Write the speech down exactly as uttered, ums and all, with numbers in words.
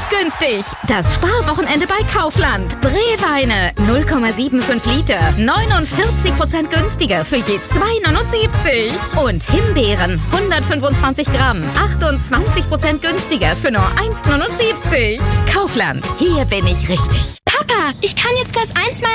günstig. Das Sparwochenende bei Kaufland. Breweine null Komma fünfundsiebzig Liter. neunundvierzig Prozent günstiger für je zwei neunundsiebzig. Und Himbeeren hundertfünfundzwanzig Gramm. achtundzwanzig Prozent günstiger für nur eins neunundsiebzig. Kaufland. Hier bin ich richtig. Papa, ich kann jetzt das eins mal